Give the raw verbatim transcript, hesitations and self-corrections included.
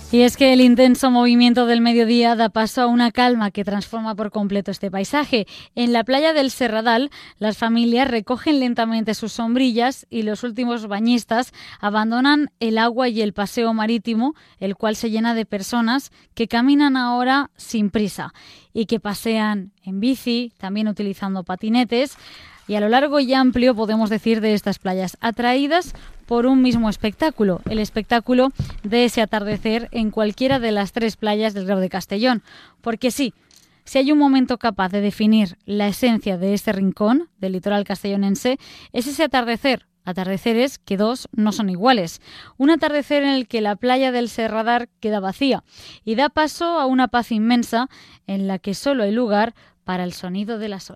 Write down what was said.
Y es que el intenso movimiento del mediodía da paso a una calma que transforma por completo este paisaje. En la playa del Serradal, las familias recogen lentamente sus sombrillas y los últimos bañistas abandonan el agua y el paseo marítimo, el cual se llena de personas que caminan ahora sin prisa y que pasean en bici, también utilizando patinetes. Y a lo largo y amplio, podemos decir, de estas playas, atraídas por un mismo espectáculo, el espectáculo de ese atardecer en cualquiera de las tres playas del Grao de Castellón. Porque sí, si hay un momento capaz de definir la esencia de este rincón del litoral castellonense, es ese atardecer. Atardeceres que dos no son iguales. Un atardecer en el que la playa del Serradal queda vacía y da paso a una paz inmensa en la que solo hay lugar para el sonido de las olas.